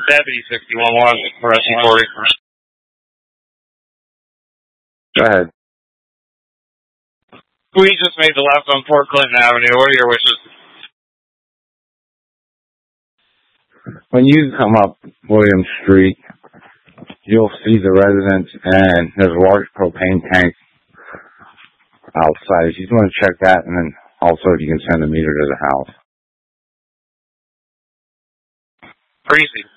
Deputy 61-1, arresting 40. Go ahead. We just made the left on Fort Clinton Avenue. What are your wishes? When you come up William Street, you'll see the residence, and there's a large propane tank outside. If you want to check that, and then also if you can send a meter to the house. Greasy.